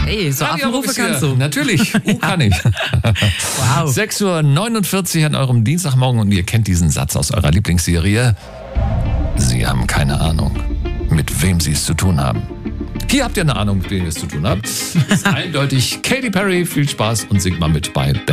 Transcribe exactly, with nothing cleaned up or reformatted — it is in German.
Ey, so Affenrufe kannst du. Natürlich, uh, kann ich. Wow. sechs Uhr neunundvierzig an eurem Dienstagmorgen und ihr kennt diesen Satz aus eurer Lieblingsserie. Sie haben keine Ahnung, mit wem sie es zu tun haben. Hier habt ihr eine Ahnung, mit wem ihr es zu tun habt. Das ist eindeutig Katy Perry. Viel Spaß und singt mal mit bei